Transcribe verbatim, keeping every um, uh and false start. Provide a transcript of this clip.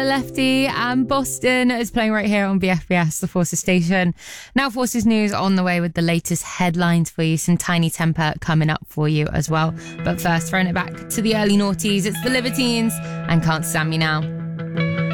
Tyler Lefty and Boston is playing right here on B F B S, the Forces station. Now Forces News on the way with the latest headlines for you. Some Tiny Temper coming up for you as well. But first, throwing it back to the early noughties, it's the Libertines and Can't Stand Me Now.